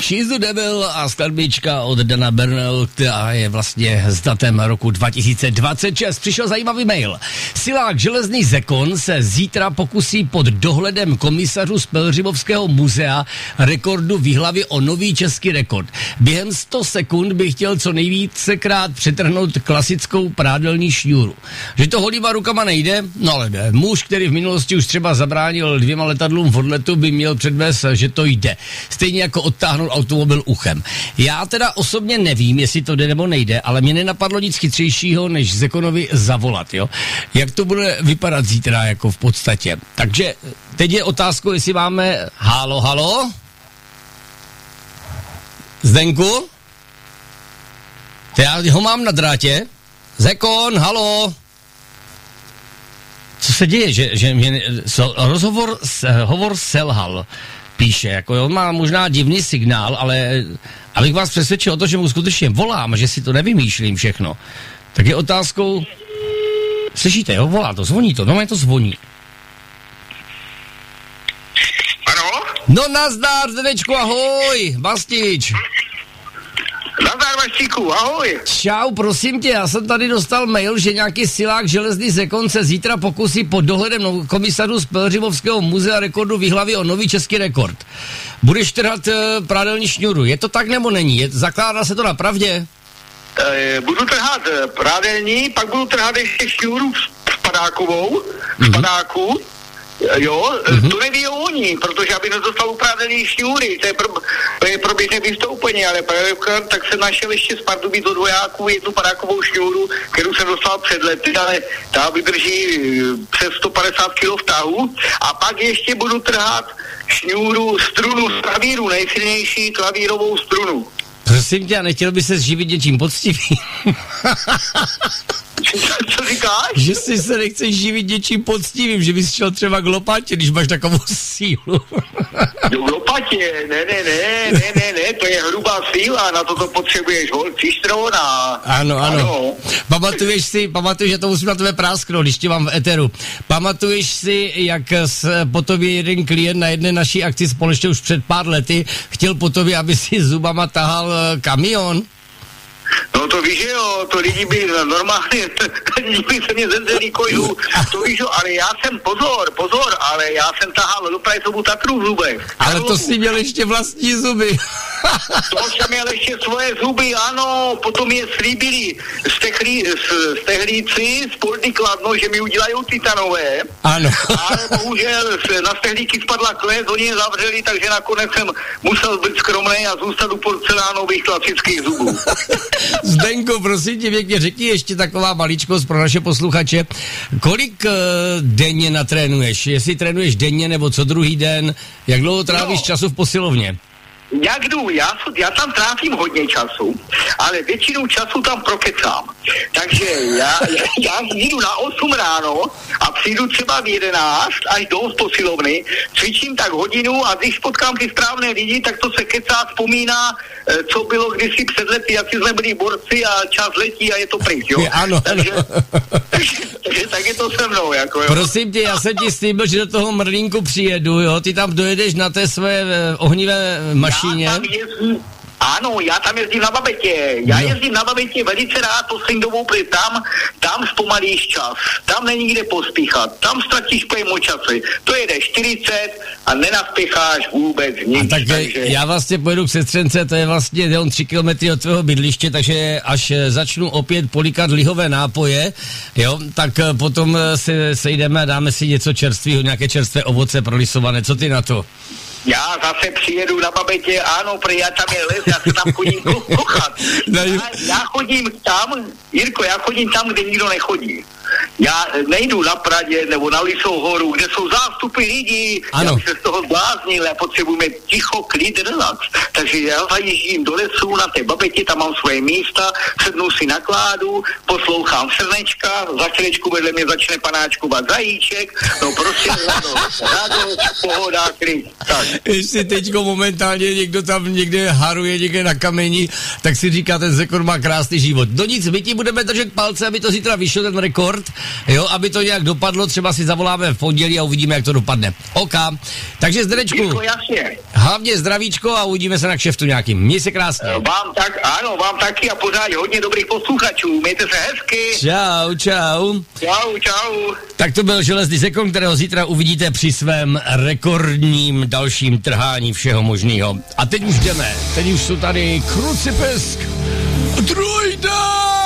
She's the Devil a skladbička od Dana Bernal, která je vlastně s datem roku 2026. Přišel zajímavý mail. Silák Železný Zekon se zítra pokusí pod dohledem komisařů z Pelhřimovského muzea rekordu v Jihlavě o nový český rekord. Během 100 sekund by chtěl co nejvícekrát přetrhnout klasickou prádelní šňůru. Že to holýma rukama nejde? No ale ne. Muž, který v minulosti už třeba zabránil 2 letadlům v odletu, by měl předvést, že to jde. Stejně jako odtáhnout automobil uchem. Já teda osobně nevím, jestli to jde nebo nejde, ale mě nenapadlo nic chytřejšího, než Zekonovi zavolat, jo. Jak to bude vypadat zítra, jako v podstatě. Takže teď je otázkou, jestli máme... Halo? Zdenku? Já ho mám na drátě. Zekon, halo? Co se děje, že mě hovor selhal, píše, jako on má možná divný signál, ale abych vás přesvědčil o to, že mu skutečně volám a že si to nevymýšlím všechno, tak je otázkou, slyšíte, jo, volá to, zvoní to, no to zvoní. Ano? No nazdar, Zdenečku, ahoj, Bastič. Nazdar, Vaštíku, ahoj. Čau, prosím tě, já jsem tady dostal mail, že nějaký Silák Železný Zekon se zítra pokusí pod dohledem komisařů z Pelhřimovského muzea rekordu v Jihlavě o nový český rekord. Budeš trhat prádelní šňůru, je to tak nebo není? Zakládá se to na pravdě? Budu trhat prádelní, pak budu trhat ještě šňůru spadákovou, spadáku. Jo, to neví oni, protože aby nedostal uprávený šňůry, to je pro běžné vystoupení, ale tak jsem našel ještě z Pardubic od vojáků jednu padákovou šňůru, kterou jsem dostal před lety, ale ta vydrží přes 150 kg v tahu, a pak ještě budu trhat šňůru strunu z klavíru, nejsilnější klavírovou strunu. Prosím tě, a nechtěl by se živit něčím poctivým? Co říkáš? Že si se nechceš živit něčím poctivým, že bys šel třeba k lopatě, když máš takovou sílu. K lopatě, ne, to je hrubá síla, na to potřebuješ cistron a... Ano. Pamatuješ, že to musím na tebe prásknout, když tě mám v eteru. Pamatuješ si, jak po tobě jeden klient na jedné naší akci společně už před pár lety chtěl po tobě, aby si zubama tahal kamion? No to víš, jo, to lidi by normálně, lidi by se mě zenzeli kožu, to víš, jo, ale já jsem, pozor, ale já jsem tahal do Prajsovu Tatru v zubech. Ale to jsi měl ještě vlastní zuby. To jsem měl ještě svoje zuby, ano, potom je slíbili stehlíci z Poldny Kladno, že mi udělají titanové. Ano. Ale bohužel na stehlíky spadla klec, oni je zavřeli, takže nakonec jsem musel být skromný a zůstat u porcelánových klasických zubů. Zdenko, prosím tě pěkně, řekni ještě taková maličkost pro naše posluchače. Kolik denně natrénuješ? Jestli trénuješ denně nebo co druhý den? Jak dlouho trávíš času v posilovně? Jak jdu, já tam trávím hodně času, ale většinu času tam prokecám. Takže já jdu na 8 ráno a přijdu třeba v 11 až do posilovny, cvičím tak hodinu, a když potkám ty správné lidi, tak to se kecá, vzpomíná, co bylo kdysi před lety, jak jsme byli borci a čas letí a je to pryč, jo? Ano. Takže tak je to se mnou, jako jo. Prosím tě, já jsem ti slíbil, že do toho Mrlínku přijedu, jo? Ty tam dojedeš na té své ohnivé mašině. Ano, já tam jezdím na babetě. Jezdím na babetě velice rád poslední dobou, protože tam zpomalíš čas. Tam není kde pospíchat. Tam ztratíš pojmu časy. To jede 40 a nenaspěcháš vůbec nic. A tak já vlastně pojedu k sestřence, to je vlastně 3 kilometry od tvého bydliště, takže až začnu opět polikat lihové nápoje, jo, tak potom se sejdeme a dáme si něco čerstvého, nějaké čerstvé ovoce prolisované. Co ty na to? Já zase přijedu na babetě, ano, protože já tam je les, já se tam chodím kochat. Já chodím tam, Jirko, kde nikdo nechodí. Já nejdu na Pradě nebo na Lisou horu, kde jsou zástupy lidí, já se z toho zbláznil, já potřebujeme ticho, klid, relax. Takže já zajíždím do lesu na té babetě, tam mám svoje místa, sednu si na kládu, poslouchám srnečka, za chvíličku vedle mě začne panáčkovat zajíček, no prostě radost, pohoda, klid. Tak. Jestli teďko momentálně někdo tam někde haruje někde na kameni, tak si říká, ten Zekon má krásný život. No nic, my ti budeme držet palce, aby to zítra vyšel ten rekord. Jo, aby to nějak dopadlo, třeba si zavoláme v pondělí a uvidíme, jak to dopadne. OK. Takže Zdenečku, Jirko, jasně. hlavně zdravíčko a uvidíme se na kšeftu nějakým. Měj se krásně. Vám taky a pořád hodně dobrých posluchačů. Mějte se hezky. Čau. Čau. Tak to byl Železný Zekon, kterého zítra uvidíte při svém rekordním dalším trhání všeho možného. A teď už jdeme. Teď už jsou tady Krucipisk. Trojda!